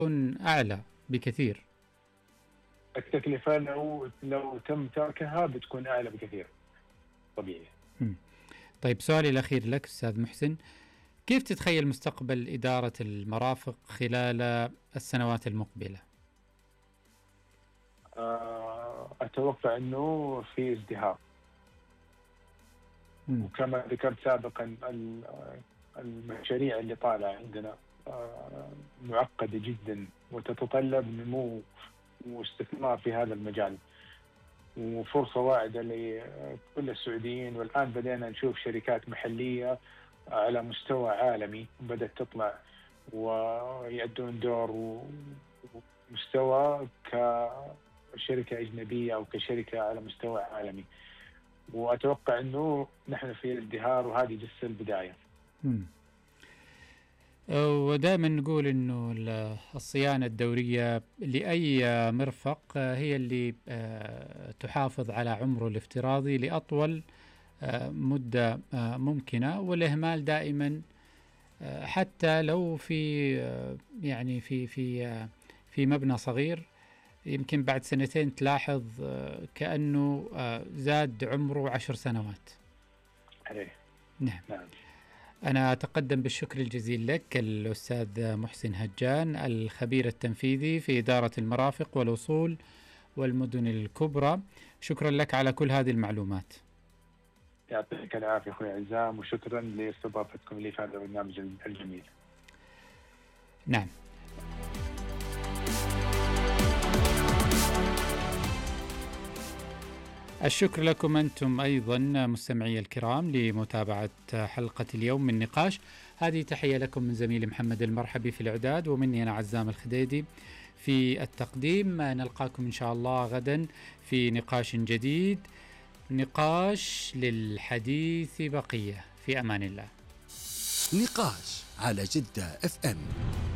تكون أعلى بكثير. التكلفة لو تم تركها بتكون أعلى بكثير طبيعي. طيب، سؤالي الأخير لك أستاذ محسن، كيف تتخيل مستقبل إدارة المرافق خلال السنوات المقبلة؟ أتوقع أنه في ازدهار، وكما ذكرت سابقا المشاريع اللي طالعة عندنا معقدة جدا وتتطلب نمو واستثمار في هذا المجال، وفرصة واعدة لكل السعوديين. والآن بدأنا نشوف شركات محلية على مستوى عالمي بدأت تطلع ويأدون دور ومستوى كشركة أجنبية أو كشركة على مستوى عالمي. وأتوقع أنه نحن في ازدهار، وهذه جس البداية. ودائما نقول أنه الصيانة الدورية لأي مرفق هي اللي تحافظ على عمره الافتراضي لأطول مدة ممكنة، والإهمال دائما حتى لو في يعني في مبنى صغير يمكن بعد سنتين تلاحظ كأنه زاد عمره 10 سنوات. نعم. أنا أتقدم بالشكر الجزيل لك الأستاذ محسن هجان، الخبير التنفيذي في إدارة المرافق والوصول والمدن الكبرى. شكرا لك على كل هذه المعلومات. يعطيك العافية أخوي عزام، وشكرا لاستضافتكم لي في هذا البرنامج الجميل. نعم. الشكر لكم أنتم أيضا مستمعي الكرام لمتابعة حلقة اليوم من نقاش. هذه تحية لكم من زميلي محمد المرحبي في الإعداد، ومني أنا عزام الخديدي في التقديم. نلقاكم إن شاء الله غدا في نقاش جديد، نقاش للحديث بقية. في أمان الله. نقاش على جدة FM.